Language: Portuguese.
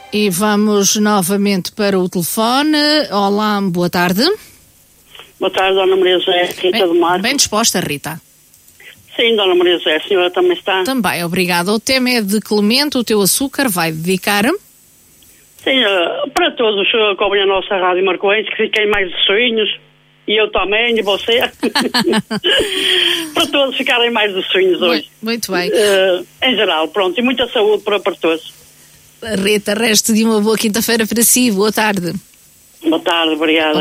E vamos novamente para o telefone. Olá, boa tarde. Boa tarde, Dona Maria José, Rita do Marco. Bem disposta, Rita. Sim, Dona Maria José, a senhora também está? Também, obrigada. O tema é de Clemente, o teu açúcar, vai dedicar? Sim, para todos que cobrem a nossa Rádio Marcoense, que fiquem mais de sonhos, e eu também, e você. Para todos ficarem mais de sonhos hoje. Muito bem. Em geral, pronto, e muita saúde para todos. Rita, resto de uma boa quinta-feira para si. Boa tarde. Boa tarde, obrigada.